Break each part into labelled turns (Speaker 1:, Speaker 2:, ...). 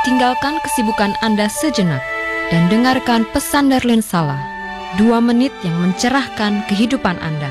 Speaker 1: Tinggalkan kesibukan Anda sejenak dan dengarkan pesan Darlene Sala, 2 menit yang mencerahkan kehidupan Anda.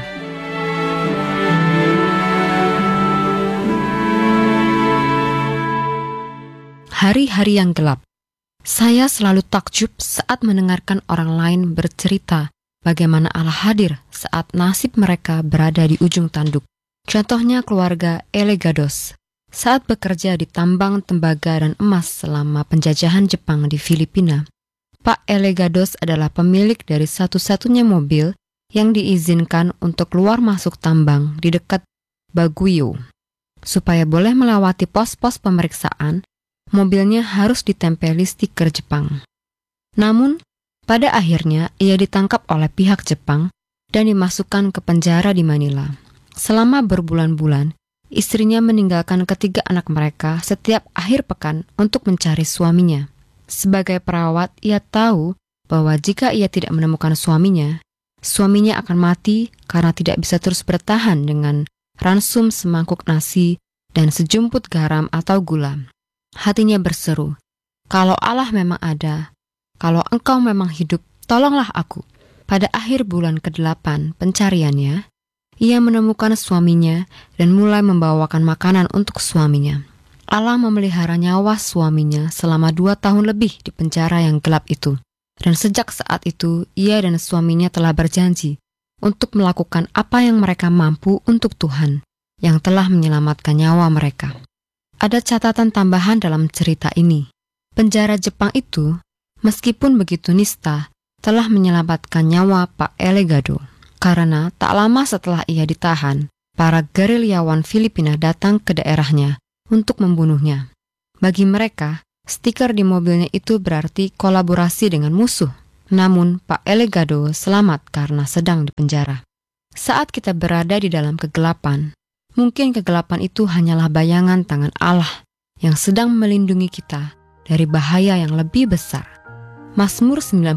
Speaker 1: Hari-hari yang gelap. Saya selalu takjub saat mendengarkan orang lain bercerita bagaimana Allah hadir saat nasib mereka berada di ujung tanduk. Contohnya keluarga Elegados saat bekerja di tambang tembaga dan emas selama penjajahan Jepang di Filipina. Pak Elegados adalah pemilik dari satu-satunya mobil yang diizinkan untuk keluar masuk tambang di dekat Baguio. Supaya boleh melewati pos-pos pemeriksaan, mobilnya harus ditempeli stiker Jepang. Namun, pada akhirnya ia ditangkap oleh pihak Jepang dan dimasukkan ke penjara di Manila. Selama berbulan-bulan, istrinya meninggalkan ketiga anak mereka setiap akhir pekan untuk mencari suaminya. Sebagai perawat, ia tahu bahwa jika ia tidak menemukan suaminya akan mati karena tidak bisa terus bertahan dengan ransum semangkuk nasi dan sejumput garam atau gula. Hatinya berseru, "Kalau Allah memang ada, kalau Engkau memang hidup, tolonglah aku." Pada akhir bulan ke-8 pencariannya, ia menemukan suaminya dan mulai membawakan makanan untuk suaminya. Allah memelihara nyawa suaminya selama 2 tahun lebih di penjara yang gelap itu. Dan sejak saat itu, ia dan suaminya telah berjanji untuk melakukan apa yang mereka mampu untuk Tuhan yang telah menyelamatkan nyawa mereka. Ada catatan tambahan dalam cerita ini. Penjara Jepang itu, meskipun begitu nista, telah menyelamatkan nyawa Pak Elegado. Karena tak lama setelah ia ditahan, para gerilyawan Filipina datang ke daerahnya untuk membunuhnya. Bagi mereka, stiker di mobilnya itu berarti kolaborasi dengan musuh. Namun, Pak Elegado selamat karena sedang dipenjara. Saat kita berada di dalam kegelapan, mungkin kegelapan itu hanyalah bayangan tangan Allah yang sedang melindungi kita dari bahaya yang lebih besar. Mazmur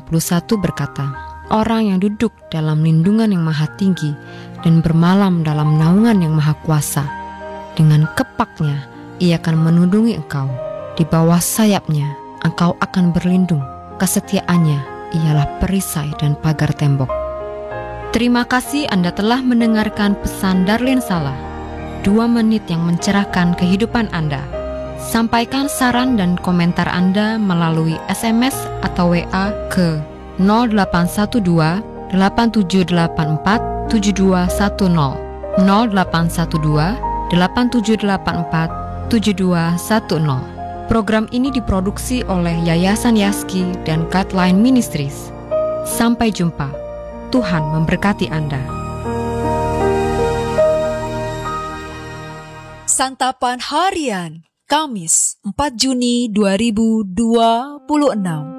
Speaker 1: 91 berkata, "Orang yang duduk dalam lindungan yang maha tinggi dan bermalam dalam naungan yang maha kuasa, dengan kepaknya ia akan menundungi engkau. Di bawah sayapnya engkau akan berlindung. Kesetiaannya ialah perisai dan pagar tembok." Terima kasih Anda telah mendengarkan pesan Darlene Sala, 2 menit yang mencerahkan kehidupan Anda. Sampaikan saran dan komentar Anda melalui SMS atau WA ke 0812 8784 7210 0812 8784 7210. Program ini diproduksi oleh Yayasan Yaski dan Guideline Ministries. Sampai jumpa. Tuhan memberkati Anda.
Speaker 2: Santapan Harian, Kamis 4 Juni 2026.